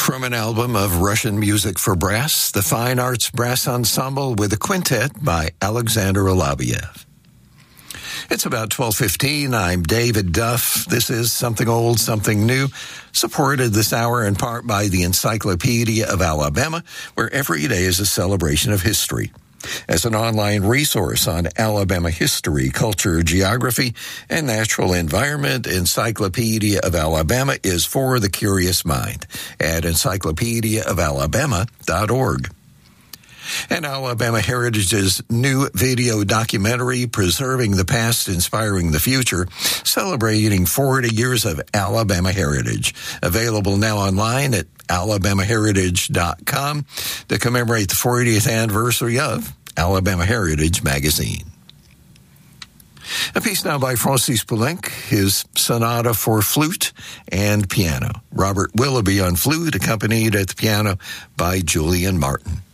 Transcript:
From an album of Russian music for brass, the Fine Arts Brass Ensemble with a quintet by Alexander Alabiev. It's about 12:15. I'm David Duff. This is Something Old, Something New, supported this hour in part by the Encyclopedia of Alabama, where every day is a celebration of history. As an online resource on Alabama history, culture, geography, and natural environment, Encyclopedia of Alabama is for the curious mind at encyclopediaofalabama.org. And Alabama Heritage's new video documentary, Preserving the Past, Inspiring the Future, celebrating 40 years of Alabama heritage. Available now online at alabamaheritage.com to commemorate the 40th anniversary of Alabama Heritage Magazine. A piece now by Francis Poulenc, his Sonata for Flute and Piano. Robert Willoughby on flute, accompanied at the piano by Julian Martin.